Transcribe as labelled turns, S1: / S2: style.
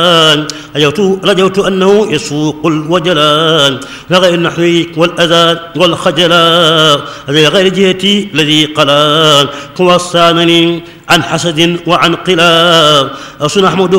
S1: رجوت أنه يسوق الوجلان لغير النحو والأذى والخجلان لغير جهتي الذي قلان وصانني عن حسد وعن قلاب أصن أحمده